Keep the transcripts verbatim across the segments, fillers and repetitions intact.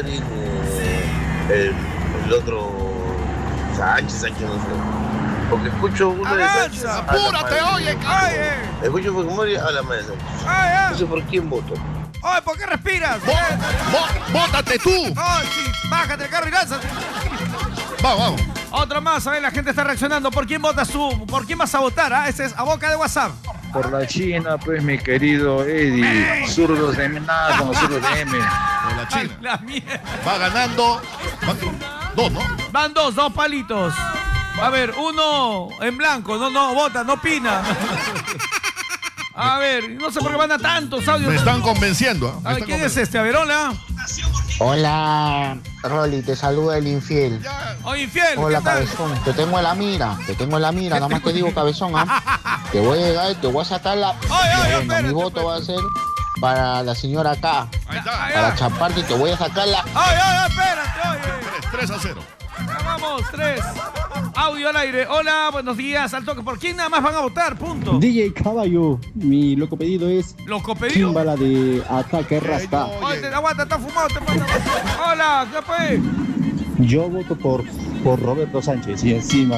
Fujimori ni el, el otro Sánchez, Sánchez no sé. Porque escucho uno de Sánchez. ¡Apúrate, oye, oye! Escucho Fujimori a la madre de Sánchez. Ay, no sé por quién voto. Oye, ¿por qué respiras? ¡Vótate tú! Ay, sí, bájate el carro y lánzate. Vamos, vamos. Otro más, a ver, la gente está reaccionando. ¿Por quién votas tú? ¿Por quién vas a votar? ¿Ah? Ese es a boca de WhatsApp. Por la China, pues, mi querido Eddie. Zurdos de nada como zurdos de M. Por la China. Ay, la mierda. Va ganando. Va, dos, ¿no? Van dos, dos palitos. A ver, uno en blanco. No, no, vota, no opina. A ver, no sé por qué van a tantos audios. Me están convenciendo. ¿eh? A ver, ¿quién es este? A ver, hola. Hola, Rolly, te saluda el infiel. Oh, infiel. Hola, cabezón, te tengo en la mira, te tengo en la mira, nada más te digo, cabezón, ¿ah? Te voy a llegar, te voy a sacar la... Oye, oye, bueno, espérate, mi voto espérate. va a ser para la señora acá, para chaparte y te voy a sacar la... Oye, oye, espérate, oye. tres a cero. Ya vamos, tres. Audio al aire. Hola, buenos días. Al toque. ¿Por quién nada más van a votar? Punto. D J Caballo, mi loco pedido es ¿Loco pedido? Chimbala de Ataque Rasta. Oye, te, aguanta, está fumado. Te pasa. Hola, ¿qué fue? Yo voto por, por Roberto Sánchez y encima,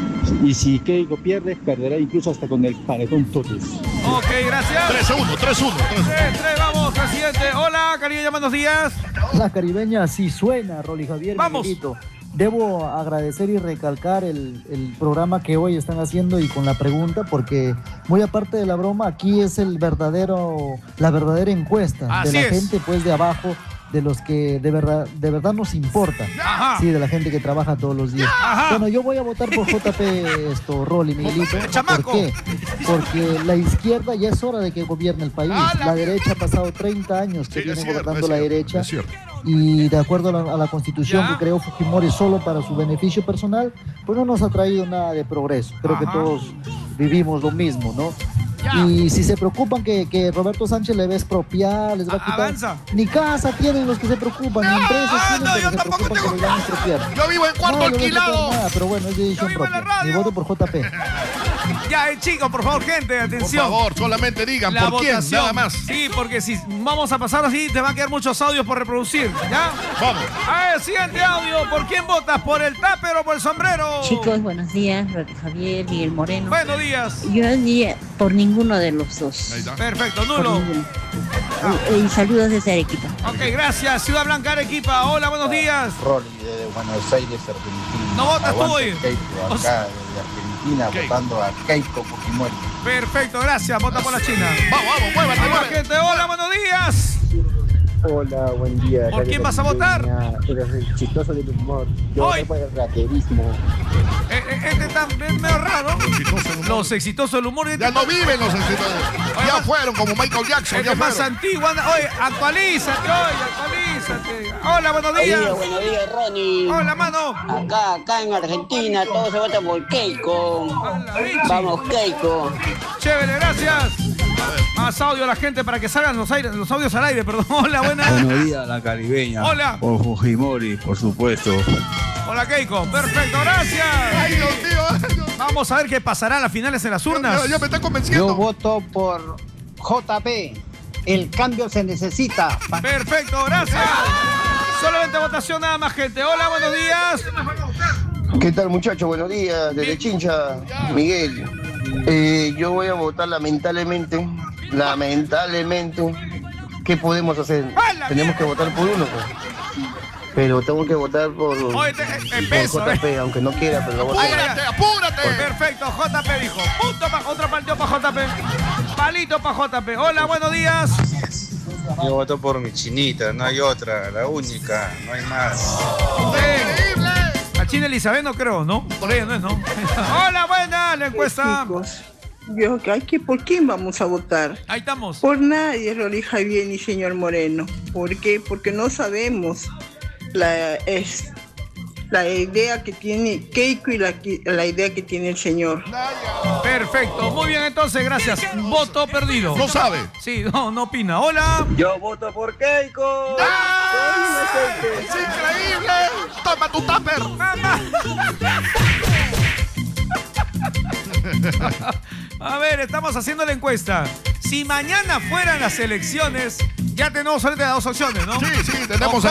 y si Keiko pierde, perderá incluso hasta con el paredón Totus. Ok, gracias. tres a uno, tres a uno. tres, tres, vamos, presidente. Hola, cariño, buenos días. La caribeña sí suena, Rolly Javier. Vamos. Miguelito. Debo agradecer y recalcar el, el programa que hoy están haciendo y con la pregunta, porque muy aparte de la broma, aquí es el verdadero, la verdadera encuesta Así de la es. gente pues de abajo, de los que de verdad, de verdad nos importa. Ajá. Sí, de la gente que trabaja todos los días. Ajá. Bueno, yo voy a votar por J P esto, Rolly, Miguelito. Chamaco. ¿Por qué? Porque la izquierda ya es hora de que gobierne el país. Ah, la La derecha ha pasado treinta años que Sí, viene es cierto, gobernando es la cierto, derecha. es cierto. Y de acuerdo a la, a la constitución Ya. que creó Fujimori solo para su beneficio personal, pues no nos ha traído nada de progreso. Creo Ajá. que todos vivimos lo mismo, ¿no? Ya. Y si se preocupan que, que Roberto Sánchez le va a expropiar, les va a A- quitar... avanza. Ni casa tienen los que se preocupan, ni empresas ah, tienen no, pero yo se tampoco preocupan tengo. que le van a expropiar. Yo vivo en cuarto No, yo no voy a alquilado. expropiar nada, pero bueno, es decisión vivo en la propia. Mi radio. voto por J P. Ya, eh, chicos, por favor, gente, Por atención. favor, solamente digan La por quién, votación. nada más. Sí, porque si vamos a pasar así, te van a quedar muchos audios por reproducir. ¿Ya? Vamos. A ver, siguiente audio. ¿Por quién votas? ¿Por el tupper o por el sombrero? Chicos, buenos días, Roque Javier, Miguel Moreno. Buenos días. Yo diría por ninguno de los dos. Ahí está. Perfecto, Por nulo. ninguno. Y, y saludos desde Arequipa. Ok, gracias. Ciudad Blanca, Arequipa. Hola, buenos días. Rolly de Buenos Aires, Argentina. No votas tú Aguante hoy. Keiko, O acá sea- de Argentina, Keiko. votando a Keiko Fujimori. Perfecto, gracias. Vota por la China. Vamos, vamos, muévete, Hola, muévete. gente. Hola, buenos días. Hola, buen día. ¿Por quién vas a votar? Eres el chistoso del humor. Yo voy por el raterismo. Eh, eh, Este está medio raro. Exitoso el humor. Los exitosos del humor. Este Ya no viven los exitosos. Oye, Ya más- fueron como Michael Jackson. Este Ya es más fueron. antiguo. anda- Oye, actualízate, oye, actualízate. Hola, buenos días. buenos días, Ronnie. Hola, mano. Acá, acá en Argentina, todos se votan por Keiko. Hola, Richie. Vamos, Keiko. Chévere, gracias. Más audio a la gente para que salgan los, aires, los audios al aire, perdón. Hola, buenas. Buenos días, la caribeña. Hola. Por Fujimori, por supuesto. Hola, Keiko. Perfecto, gracias. Ay, Dios mío. Ay, Dios. Vamos a ver qué pasará a las finales en las urnas. Ya, ya me está convenciendo. voto por J P. El cambio se necesita. Perfecto, gracias. Solamente votación nada más, gente. Hola, buenos días. ¿Qué tal, muchachos? Buenos días. Desde Chincha, Miguel. Eh, yo voy a votar lamentablemente, lamentablemente. ¿Qué podemos hacer? ¡Hala, Tenemos que votar por uno, pues. Pero tengo que votar por, Oye, te- eh, por empiezo, J P, aunque no quiera, pero lo voy a hacer. Apúrate, apúrate. Perfecto, J P dijo. Punto para otro partido para J P. Palito para J P. Hola, buenos días. Yo voto por mi chinita, no hay otra, la única, no hay más. Eh, a China Elizabeth no creo, ¿no? Por ella no es, ¿no? Hola, buena, la encuesta. Yo, ¿qué, ¿por quién vamos a votar? Ahí estamos. Por nadie, Rolly Javier ni señor Moreno. ¿Por qué? Porque no sabemos la, es, la idea que tiene Keiko y la, la idea que tiene el señor. Perfecto, muy bien, entonces, gracias. Voto perdido. No sabe. Sí, no, no opina. Hola. Yo voto por Keiko. ¡Es increíble! ¡Toma tu tupper! Mamá. A ver, estamos haciendo la encuesta. Si mañana fueran las elecciones, ya tenemos ahorita las dos opciones, ¿no? Sí, sí, tenemos